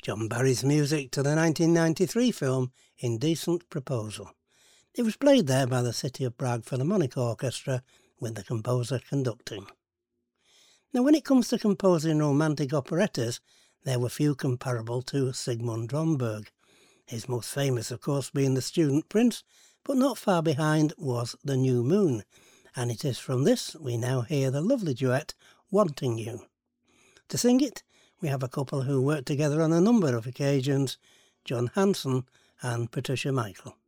John Barry's music to the 1993 film Indecent Proposal. It was played there by the City of Prague Philharmonic Orchestra, with the composer conducting. Now, when it comes to composing romantic operettas, there were few comparable to Sigmund Romberg. His most famous, of course, being The Student Prince, but not far behind was The New Moon, and it is from this we now hear the lovely duet Wanting You. To sing it, we have a couple who worked together on a number of occasions, John Hanson and Patricia Michael.